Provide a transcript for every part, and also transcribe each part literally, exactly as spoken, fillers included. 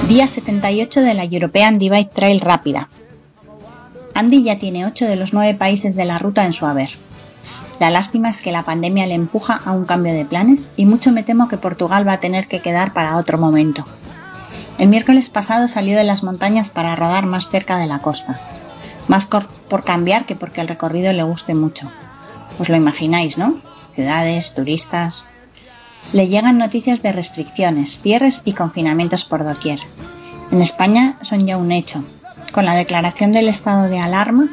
Día setenta y ocho de la European Divide Trail Rápida. Andy ya tiene ocho de los nueve países de la ruta en su haber. La lástima es que la pandemia le empuja a un cambio de planes y mucho me temo que Portugal va a tener que quedar para otro momento. El miércoles pasado salió de las montañas para rodar más cerca de la costa. Más por cambiar que porque el recorrido le guste mucho. Os lo imagináis, ¿no? Ciudades, turistas... Le llegan noticias de restricciones, cierres y confinamientos por doquier. En España son ya un hecho. Con la declaración del estado de alarma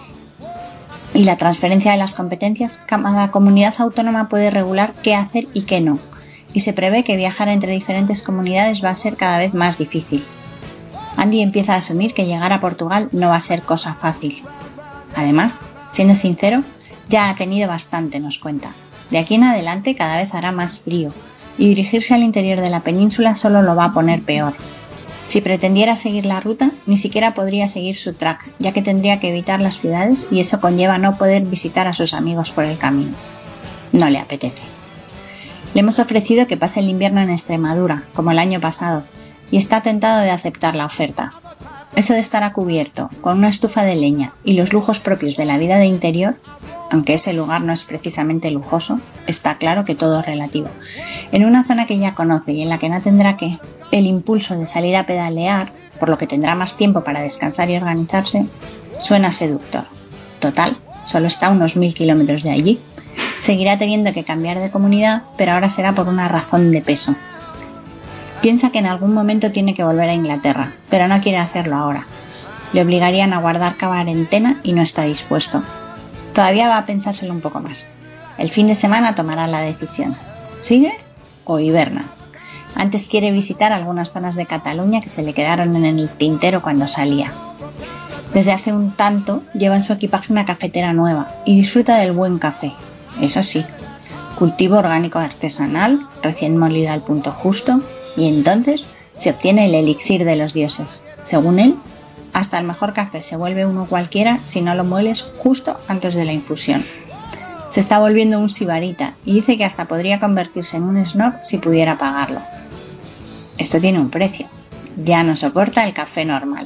y la transferencia de las competencias, cada comunidad autónoma puede regular qué hacer y qué no. Y se prevé que viajar entre diferentes comunidades va a ser cada vez más difícil. Andy empieza a asumir que llegar a Portugal no va a ser cosa fácil. Además, siendo sincero, ya ha tenido bastante, nos cuenta. De aquí en adelante cada vez hará más frío y dirigirse al interior de la península solo lo va a poner peor. Si pretendiera seguir la ruta, ni siquiera podría seguir su track, ya que tendría que evitar las ciudades y eso conlleva no poder visitar a sus amigos por el camino. No le apetece. Le hemos ofrecido que pase el invierno en Extremadura, como el año pasado, y está tentado de aceptar la oferta. Eso de estar a cubierto, con una estufa de leña y los lujos propios de la vida de interior, aunque ese lugar no es precisamente lujoso, está claro que todo es relativo. En una zona que ya conoce y en la que no tendrá que el impulso de salir a pedalear, por lo que tendrá más tiempo para descansar y organizarse, suena seductor. Total, solo está a unos mil kilómetros de allí. Seguirá teniendo que cambiar de comunidad, pero ahora será por una razón de peso. Piensa que en algún momento tiene que volver a Inglaterra, pero no quiere hacerlo ahora. Le obligarían a guardar cuarentena y no está dispuesto. Todavía va a pensárselo un poco más. El fin de semana tomará la decisión. ¿Sigue o hiberna? Antes quiere visitar algunas zonas de Cataluña que se le quedaron en el tintero cuando salía. Desde hace un tanto lleva en su equipaje una cafetera nueva y disfruta del buen café. Eso sí, cultivo orgánico artesanal, recién molido al punto justo, y entonces se obtiene el elixir de los dioses. Según él, hasta el mejor café se vuelve uno cualquiera si no lo mueles justo antes de la infusión. Se está volviendo un sibarita y dice que hasta podría convertirse en un snob si pudiera pagarlo. Esto tiene un precio. Ya no soporta el café normal.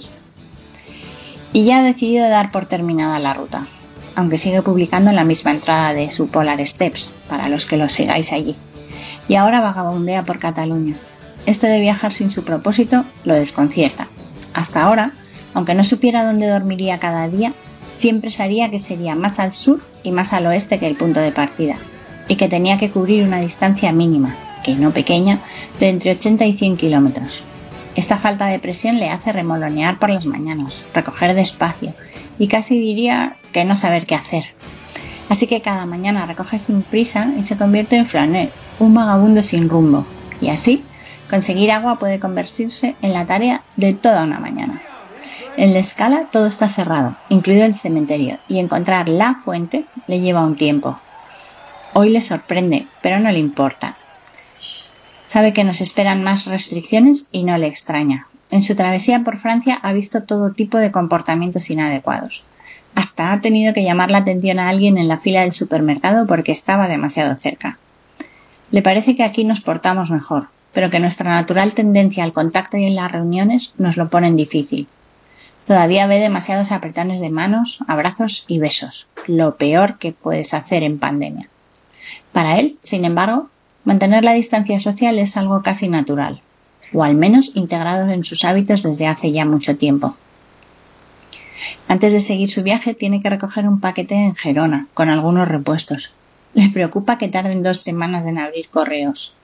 Y ya ha decidido dar por terminada la ruta, aunque sigue publicando en la misma entrada de su Polar Steps, para los que lo sigáis allí. Y ahora vagabundea por Cataluña. Esto de viajar sin su propósito lo desconcierta. Hasta ahora, aunque no supiera dónde dormiría cada día, siempre sabía que sería más al sur y más al oeste que el punto de partida, y que tenía que cubrir una distancia mínima, que no pequeña, de entre ochenta y cien kilómetros. Esta falta de presión le hace remolonear por las mañanas, recoger despacio, y casi diría que no saber qué hacer. Así que cada mañana recoge sin prisa y se convierte en flaneur, un vagabundo sin rumbo, y así conseguir agua puede convertirse en la tarea de toda una mañana. En la escala todo está cerrado, incluido el cementerio, y encontrar la fuente le lleva un tiempo. Hoy le sorprende, pero no le importa. Sabe que nos esperan más restricciones y no le extraña. En su travesía por Francia ha visto todo tipo de comportamientos inadecuados. Hasta ha tenido que llamar la atención a alguien en la fila del supermercado porque estaba demasiado cerca. Le parece que aquí nos portamos mejor, pero que nuestra natural tendencia al contacto y en las reuniones nos lo ponen difícil. Todavía ve demasiados apretones de manos, abrazos y besos, lo peor que puedes hacer en pandemia. Para él, sin embargo, mantener la distancia social es algo casi natural, o al menos integrado en sus hábitos desde hace ya mucho tiempo. Antes de seguir su viaje tiene que recoger un paquete en Gerona, con algunos repuestos. Le preocupa que tarden dos semanas en abrir correos.